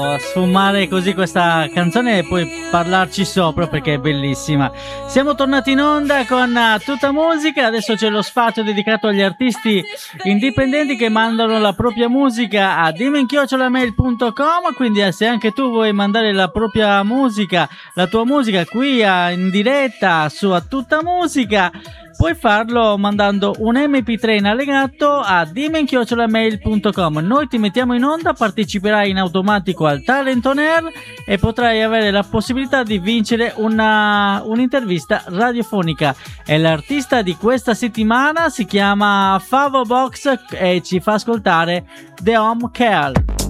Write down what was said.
sfumare così questa canzone e poi parlarci sopra perché è bellissima. Siamo tornati in onda con tutta musica. Adesso c'è lo spazio dedicato agli artisti indipendenti che mandano la propria musica a dimmi@mail.com. Quindi se anche tu vuoi mandare la propria musica, la tua musica qui in diretta su A Tutta Musica, puoi farlo mandando un MP3 in allegato a dimmi@mail.com. Noi ti mettiamo in onda, parteciperai in automatico al Talent On Air e potrai avere la possibilità di vincere un'intervista radiofonica. E l'artista di questa settimana si chiama Favo Box e ci fa ascoltare The Home Care.